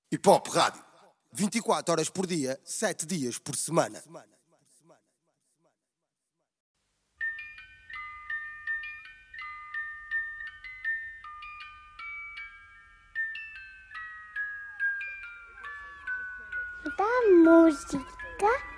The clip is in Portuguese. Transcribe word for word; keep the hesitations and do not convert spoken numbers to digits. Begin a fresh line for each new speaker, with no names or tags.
Hip Hop Rádio. vinte e quatro horas por dia, sete dias por semana.
Da música